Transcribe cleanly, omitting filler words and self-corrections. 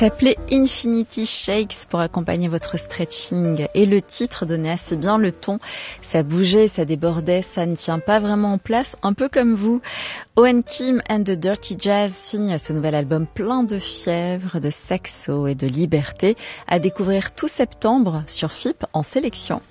S'appelait Infinity Shakes pour accompagner votre stretching et le titre donnait assez bien le ton. Ça bougeait, ça débordait, ça ne tient pas vraiment en place, un peu comme vous. Owen Kim and the Dirty Jazz signe ce nouvel album plein de fièvre, de saxo et de liberté à découvrir tout septembre sur FIP en sélection.